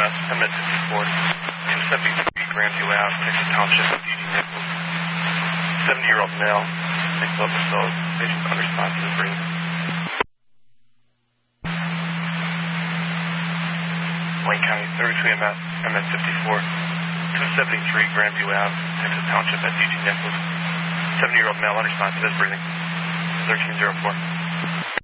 EMS, MS 54, 273 Grandview Ave, Texas Township, D.D. Nichols. 70-year-old male, mixed up episode, patient unresponsive to breathing. Wayne County, 32 EMS, MS 54, 273 Grandview Ave, Texas Township, at D.D. Nichols. 70-year-old male unresponsive to breathing. 1304.